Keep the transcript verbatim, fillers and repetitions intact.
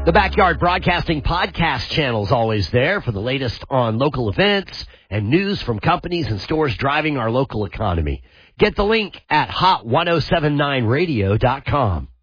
The Backyard Broadcasting Podcast channel is always there for the latest on local events and news from companies and stores driving our local economy. Get the link at hot ten seventy-nine radio dot com.